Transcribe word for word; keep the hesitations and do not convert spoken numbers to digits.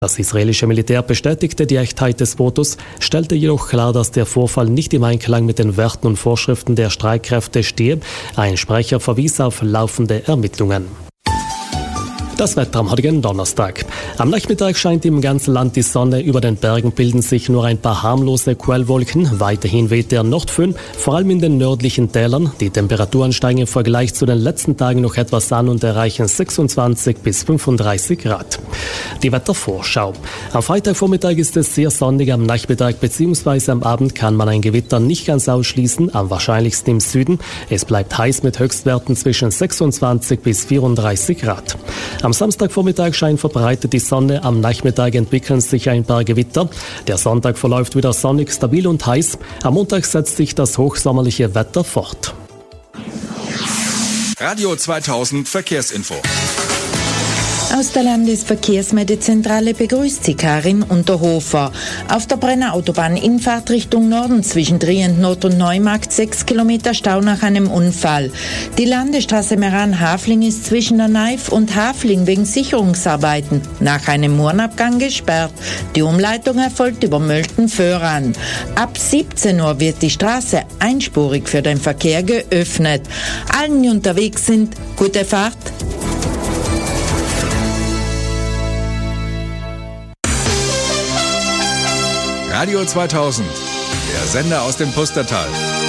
Das israelische Militär bestätigte die Echtheit des Fotos, stellte jedoch klar, dass der Vorfall nicht im Einklang mit den Werten und Vorschriften der Streitkräfte stehe. Ein Sprecher verwies auf laufende Ermittlungen. Das Wetter am heutigen Donnerstag. Am Nachmittag scheint im ganzen Land die Sonne, über den Bergen bilden sich nur ein paar harmlose Quellwolken. Weiterhin weht der Nordföhn, vor allem in den nördlichen Tälern. Die Temperaturen steigen im Vergleich zu den letzten Tagen noch etwas an und erreichen sechsundzwanzig bis fünfunddreißig Grad. Die Wettervorschau. Am Freitagvormittag ist es sehr sonnig, am Nachmittag bzw. am Abend kann man ein Gewitter nicht ganz ausschließen, am wahrscheinlichsten im Süden. Es bleibt heiß mit Höchstwerten zwischen sechsundzwanzig bis vierunddreißig Grad. Am Samstagvormittag scheint verbreitet die Sonne, am Nachmittag entwickeln sich ein paar Gewitter. Der Sonntag verläuft wieder sonnig, stabil und heiß. Am Montag setzt sich das hochsommerliche Wetter fort. Radio zweitausend Verkehrsinfo. Aus der Landesverkehrsmeldezentrale begrüßt Sie Karin Unterhofer. Auf der Brenner Autobahn Infahrt Richtung Norden zwischen Trient Nord und Neumarkt sechs Kilometer Stau nach einem Unfall. Die Landesstraße Meran-Hafling ist zwischen der Neif und Hafling wegen Sicherungsarbeiten nach einem Murnabgang gesperrt. Die Umleitung erfolgt über Mölten-Föhran. Ab siebzehn Uhr wird die Straße einspurig für den Verkehr geöffnet. Allen, die unterwegs sind, gute Fahrt. Radio zweitausend, der Sender aus dem Pustertal.